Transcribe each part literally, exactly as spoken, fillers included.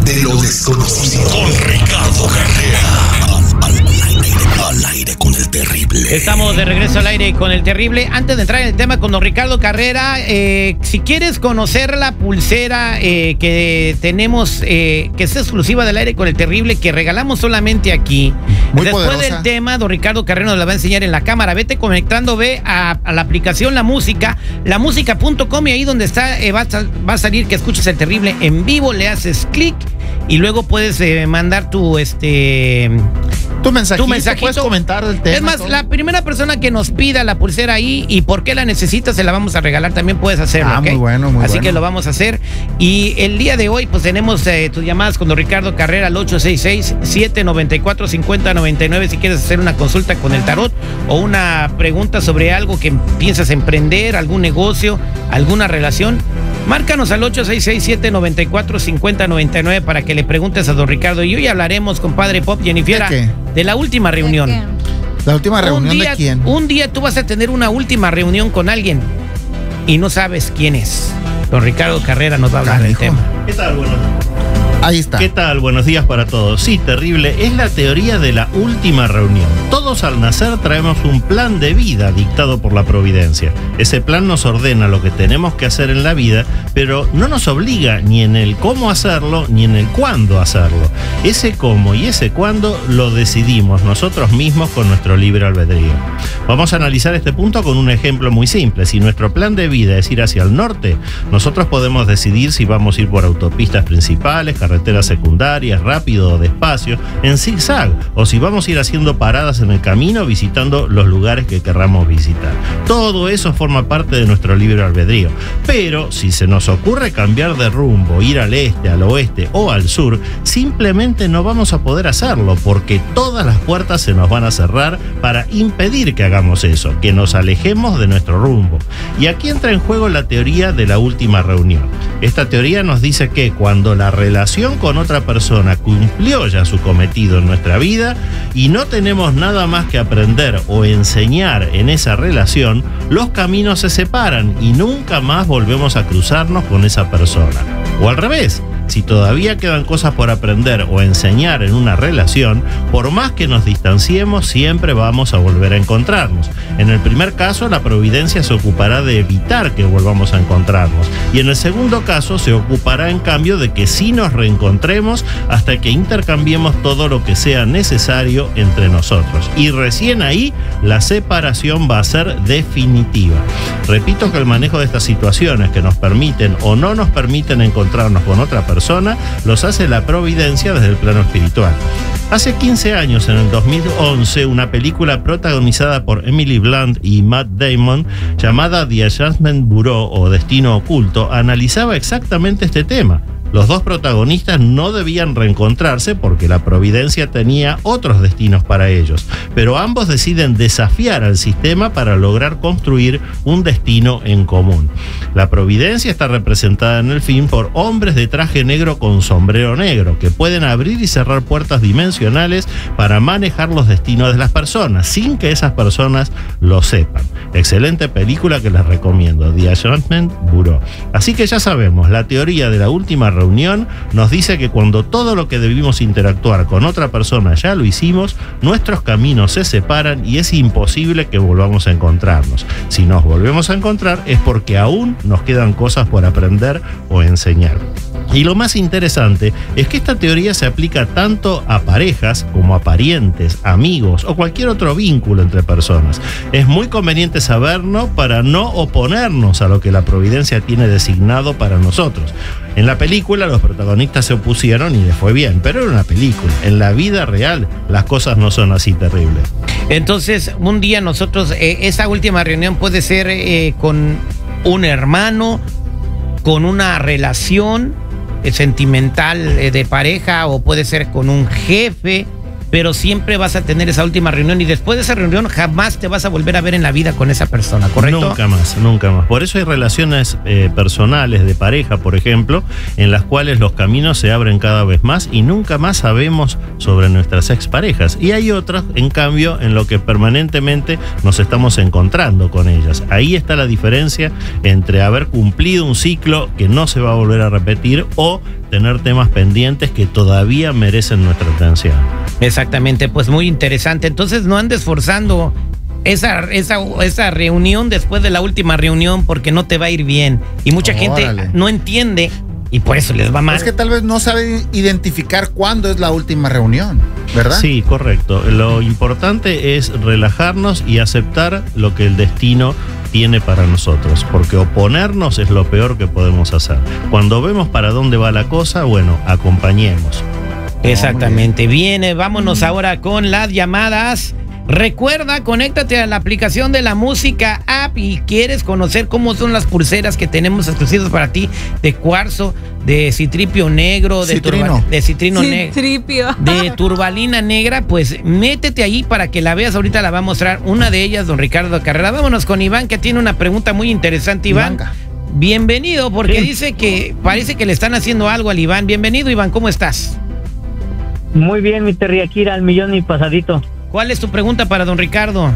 de lo desconocido. Con Ricardo Carrera. Al, al, al, aire, al aire con el terrible. Estamos de regreso al aire con el terrible. Antes de entrar en el tema con don Ricardo Carrera, eh, si quieres conocer la pulsera eh, que tenemos, eh, que es exclusiva del aire con el terrible, que regalamos solamente aquí. Muy Después poderosa. del tema, don Ricardo Carrera nos la va a enseñar en la cámara. Vete conectando, ve a, a la aplicación La Música, la música punto com, y ahí donde está eh, va, a, va a salir que escuches el terrible en vivo, le haces clic y luego puedes eh, mandar tu este Tu mensajito, tu mensajito. puedes comentar el tema. Es más, todo. la primera persona que nos pida la pulsera ahí y por qué la necesitas, se la vamos a regalar, también puedes hacerlo. Ah, ¿ok? muy bueno, muy Así bueno. que lo vamos a hacer. Y el día de hoy, pues tenemos eh, tus llamadas con don Ricardo Carrera al ocho seis seis, siete nueve cuatro, cinco cero nueve nueve si quieres hacer una consulta con el tarot o una pregunta sobre algo que piensas emprender, algún negocio, alguna relación. Márcanos al ocho seis seis, siete nueve cuatro, cinco cero nueve nueve para que le preguntes a don Ricardo. Y hoy hablaremos con Padre Pop, Jennifer, ¿De qué? de la última reunión. ¿La última reunión un día, de quién? Un día tú vas a tener una última reunión con alguien y no sabes quién es. Don Ricardo Carrera nos va a hablar del Canijo. tema. ¿Qué tal? Buenos, Ahí está. ¿Qué tal? Buenos días para todos. Sí, terrible. Es la teoría de la última reunión. Todos al nacer traemos un plan de vida dictado por la providencia. Ese plan nos ordena lo que tenemos que hacer en la vida, pero no nos obliga ni en el cómo hacerlo, ni en el cuándo hacerlo. Ese cómo y ese cuándo lo decidimos nosotros mismos con nuestro libre albedrío. Vamos a analizar este punto con un ejemplo muy simple. Si nuestro plan de vida es ir hacia el norte, nosotros podemos decidir si vamos a ir por autopistas principales, carreteras secundarias, rápido o despacio, en zigzag, o si vamos a ir haciendo paradas en el camino visitando los lugares que querramos visitar. Todo eso forma parte de nuestro libre albedrío. Pero si se nos ocurre cambiar de rumbo, ir al este, al oeste o al sur, simplemente no vamos a poder hacerlo porque todas las puertas se nos van a cerrar para impedir que hagamos eso, que nos alejemos de nuestro rumbo. Y aquí entra en juego la teoría de la última reunión. Esta teoría nos dice que cuando la relación con otra persona cumplió ya su cometido en nuestra vida y no tenemos nada más que aprender o enseñar en esa relación, los caminos se separan y nunca más volvemos a cruzarnos con esa persona. O al revés, si todavía quedan cosas por aprender o enseñar en una relación, por más que nos distanciemos, siempre vamos a volver a encontrarnos. En el primer caso, la providencia se ocupará de evitar que volvamos a encontrarnos. Y en el segundo caso, se ocupará en cambio de que sí nos reencontremos hasta que intercambiemos todo lo que sea necesario entre nosotros. Y recién ahí, la separación va a ser definitiva. Repito que el manejo de estas situaciones que nos permiten o no nos permiten encontrarnos con otra persona, los hace la providencia desde el plano espiritual. Hace quince años, en el dos mil once, una película protagonizada por Emily Blunt y Matt Damon, llamada The Adjustment Bureau o Destino Oculto, analizaba exactamente este tema. Los dos protagonistas no debían reencontrarse porque la providencia tenía otros destinos para ellos, pero ambos deciden desafiar al sistema para lograr construir un destino en común. La providencia está representada en el film por hombres de traje negro con sombrero negro que pueden abrir y cerrar puertas dimensionales para manejar los destinos de las personas sin que esas personas lo sepan. Excelente película que les recomiendo, The Adjustment Bureau. Así que ya sabemos, la teoría de la última reunión nos dice que cuando todo lo que debimos interactuar con otra persona ya lo hicimos, nuestros caminos se separan y es imposible que volvamos a encontrarnos. Si nos volvemos a encontrar es porque aún nos quedan cosas por aprender o enseñar. Y lo más interesante es que esta teoría se aplica tanto a parejas como a parientes, amigos o cualquier otro vínculo entre personas. Es muy conveniente saberlo para no oponernos a lo que la providencia tiene designado para nosotros. En la película los protagonistas se opusieron y les fue bien, pero era una película. En la vida real las cosas no son así terribles. Entonces, un día nosotros, eh, esa última reunión puede ser eh, con un hermano, con una relación eh, sentimental eh, de pareja, o puede ser con un jefe, pero siempre vas a tener esa última reunión y después de esa reunión jamás te vas a volver a ver en la vida con esa persona, ¿correcto? Nunca más, nunca más. Por eso hay relaciones eh, personales de pareja, por ejemplo, en las cuales los caminos se abren cada vez más y nunca más sabemos sobre nuestras exparejas. Y hay otras, en cambio, en lo que permanentemente nos estamos encontrando con ellas. Ahí está la diferencia entre haber cumplido un ciclo que no se va a volver a repetir o tener temas pendientes que todavía merecen nuestra atención. Exactamente, pues muy interesante. Entonces no andes forzando esa, esa, esa reunión después de la última reunión porque no te va a ir bien. Y mucha Órale. gente no entiende y por eso les va mal. Es que tal vez no saben identificar cuándo es la última reunión, ¿verdad? Sí, correcto. Lo importante es relajarnos y aceptar lo que el destino tiene para nosotros, porque oponernos es lo peor que podemos hacer. Cuando vemos para dónde va la cosa, bueno, acompañemos. Exactamente. Bien, eh, vámonos ahora con las llamadas. Recuerda, conéctate a la aplicación de la Música App y quieres conocer cómo son las pulseras que tenemos exclusivas para ti de cuarzo, de citripio negro, de, Citrino. turba- de citrino negro, Citripio. de turbalina negra, pues métete ahí para que la veas. Ahorita la va a mostrar una de ellas, don Ricardo Carrera. Vámonos con Iván, que tiene una pregunta muy interesante. Iván, Ivanka. bienvenido, porque Sí. dice que parece que le están haciendo algo al Iván. Bienvenido, Iván, ¿cómo estás? Muy bien, mi Terry, aquí al millón y pasadito. ¿Cuál es tu pregunta para don Ricardo?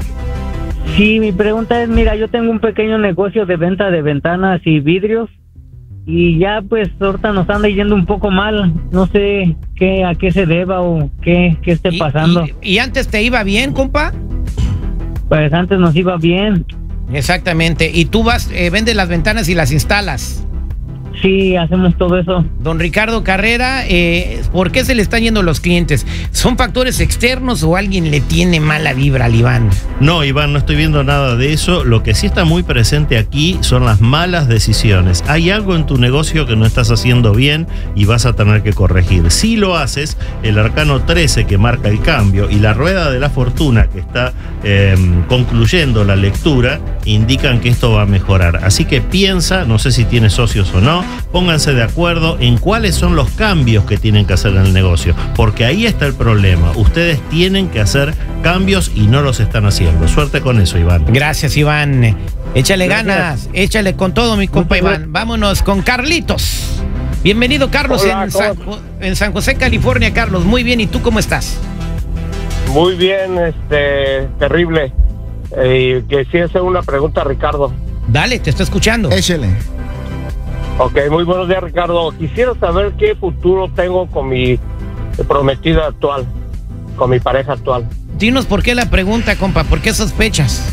Sí, mi pregunta es, mira, yo tengo un pequeño negocio de venta de ventanas y vidrios y ya pues ahorita nos anda yendo un poco mal. No sé qué a qué se deba o qué, qué esté Y- pasando. Y, y antes te iba bien, compa? Pues antes nos iba bien. Exactamente. Y tú vas, eh, vendes las ventanas y las instalas. Sí, hacemos todo eso. Don Ricardo Carrera, eh, ¿por qué se le están yendo los clientes? ¿Son factores externos o alguien le tiene mala vibra al Iván? No, Iván, no estoy viendo nada de eso. Lo que sí está muy presente aquí son las malas decisiones. Hay algo en tu negocio que no estás haciendo bien y vas a tener que corregir. Si lo haces, el arcano trece que marca el cambio y la rueda de la fortuna que está eh, concluyendo la lectura indican que esto va a mejorar. Así que piensa, no sé si tienes socios o no, pónganse de acuerdo en cuáles son los cambios que tienen que hacer en el negocio, porque ahí está el problema. Ustedes tienen que hacer cambios y no los están haciendo. Suerte con eso, Iván. Gracias, Iván. Échale Gracias. ganas, échale con todo, mi compa Muchas Iván. gracias. Vámonos con Carlitos. Bienvenido, Carlos, Hola, en, ¿cómo San, Jo- en San José, California. Carlos, muy bien. ¿Y tú cómo estás? Muy bien, este, terrible. Eh, que sí hacer una pregunta a Ricardo. Dale, te estoy escuchando. Échele. Ok, muy buenos días, Ricardo. Quisiera saber qué futuro tengo con mi prometida actual, con mi pareja actual. Dinos por qué la pregunta, compa. ¿Por qué sospechas?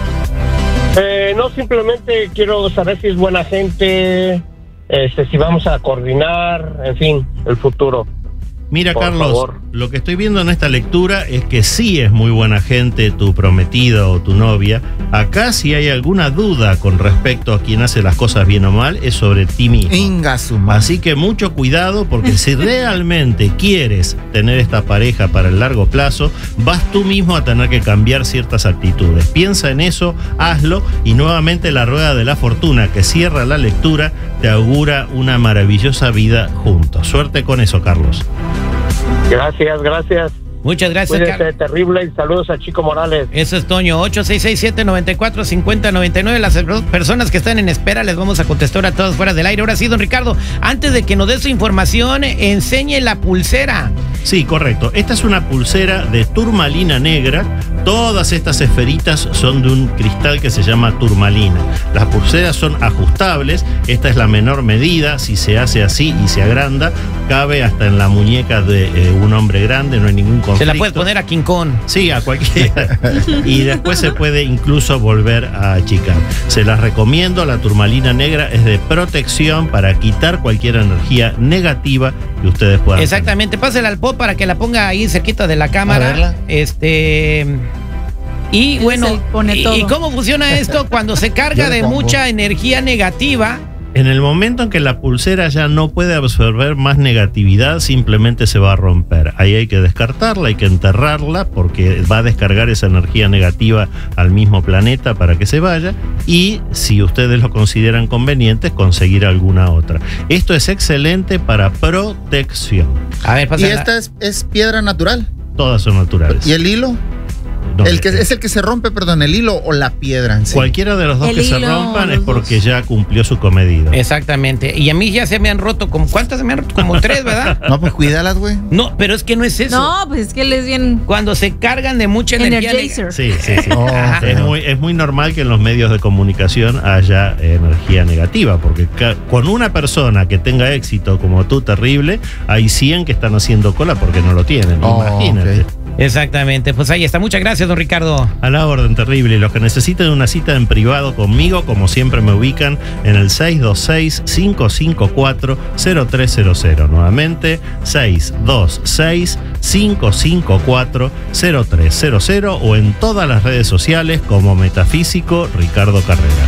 Eh, no, simplemente quiero saber si es buena gente, este, si vamos a coordinar, en fin, el futuro. Mira, Por Carlos, favor. lo que estoy viendo en esta lectura es que sí es muy buena gente tu prometida o tu novia. Acá, si hay alguna duda con respecto a quién hace las cosas bien o mal, es sobre ti mismo. Inga su madre. Así que mucho cuidado, porque si realmente quieres tener esta pareja para el largo plazo, vas tú mismo a tener que cambiar ciertas actitudes. Piensa en eso, hazlo, y nuevamente la rueda de la fortuna que cierra la lectura te augura una maravillosa vida juntos. Suerte con eso, Carlos. Gracias, gracias. Muchas gracias, Cuídese, Carlos. terrible, y saludos a Chico Morales. Eso es Toño, ocho seis seis siete, nueve cuatro, cinco cero nueve nueve. Las personas que están en espera les vamos a contestar a todos fuera del aire. Ahora sí, don Ricardo, antes de que nos dé su información, enseñe la pulsera. Sí, correcto. Esta es una pulsera de turmalina negra. Todas estas esferitas son de un cristal que se llama turmalina. Las pulseras son ajustables. Esta es la menor medida. Si se hace así y se agranda, cabe hasta en la muñeca de eh, un hombre grande. No hay ningún conflicto. Se la puedes poner a King Kong. Sí, a cualquiera. Y después se puede incluso volver a achicar. Se las recomiendo. La turmalina negra es de protección para quitar cualquier energía negativa que ustedes puedan tener. Exactamente, pásela al pop para que la ponga ahí cerquita de la A cámara. verla. Este. Y Él bueno, se pone y, todo. y cómo funciona esto cuando se carga Yo le de pongo. mucha energía negativa. En el momento en que la pulsera ya no puede absorber más negatividad, simplemente se va a romper. Ahí hay que descartarla, hay que enterrarla, porque va a descargar esa energía negativa al mismo planeta para que se vaya. Y si ustedes lo consideran conveniente, conseguir alguna otra. Esto es excelente para protección. A ver, Y pásala. esta es, es piedra natural. todas son naturales. ¿Y el hilo? No, el que eh, es el que se rompe, perdón, el hilo o la piedra en sí. Cualquiera de los dos El que se hilo, rompan los es porque dos. ya cumplió su cometido. Exactamente. Y a mí ya se me han roto como, ¿cuántas se me han roto? Como tres, ¿verdad? No, pues cuídalas, güey. No, pero es que no es eso. No, pues es que él es bien Cuando se cargan de mucha energía. energizer. Sí, sí, sí. Oh, Ajá. Es muy, es muy normal que en los medios de comunicación haya eh, energía negativa, porque ca- con una persona que tenga éxito como tú, terrible, hay cien que están haciendo cola porque no lo tienen. Oh, Imagínate. ok. Exactamente. Pues ahí está. Muchas gracias, don Ricardo. A la orden, terrible. Y los que necesiten una cita en privado conmigo, como siempre, me ubican en el seis dos seis, cinco cinco cuatro, cero tres cero cero. Nuevamente, seis dos seis, cinco cinco cuatro, cero tres cero cero o en todas las redes sociales como Metafísico Ricardo Carrera.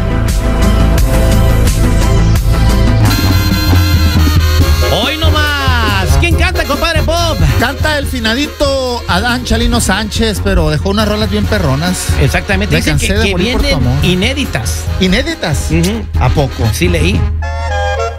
Hoy nomás. ¿Quién canta, compadre Bob? Canta el finadito Adán Chalino Sánchez, pero dejó unas rolas bien perronas. Exactamente. Me Dice cansé que, de que morir por tu vienen amor. inéditas. Inéditas. Ujú. ¿A poco? Sí, leí.